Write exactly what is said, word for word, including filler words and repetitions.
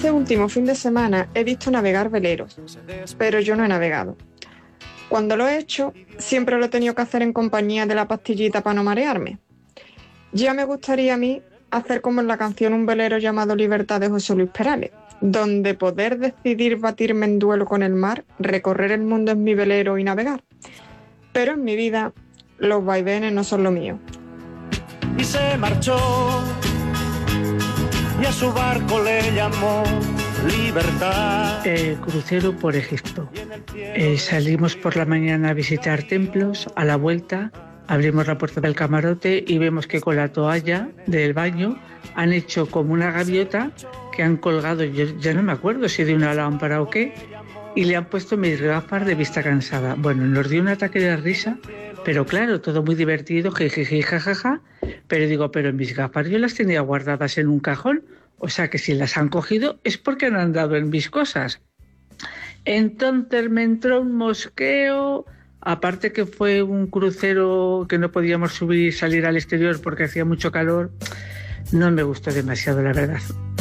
Este último fin de semana he visto navegar veleros, pero yo no he navegado. Cuando lo he hecho, siempre lo he tenido que hacer en compañía de la pastillita para no marearme. Ya me gustaría a mí hacer como en la canción Un velero llamado Libertad de José Luis Perales, donde poder decidir batirme en duelo con el mar, recorrer el mundo en mi velero y navegar. Pero en mi vida, los vaivenes no son lo mío. Y se marchó, y a su barco le llamó Libertad. Eh, crucero por Egipto. Eh, salimos por la mañana a visitar templos, a la vuelta abrimos la puerta del camarote y vemos que con la toalla del baño han hecho como una gaviota que han colgado, yo ya no me acuerdo si de una lámpara o qué, y le han puesto mis gafas de vista cansada. Bueno, nos dio un ataque de risa, pero claro, todo muy divertido, jiji, jajaja, pero digo, pero mis gafas yo las tenía guardadas en un cajón, o sea que si las han cogido es porque han andado en mis cosas. Entonces me entró un mosqueo, aparte que fue un crucero que no podíamos subir y salir al exterior porque hacía mucho calor, no me gustó demasiado, la verdad.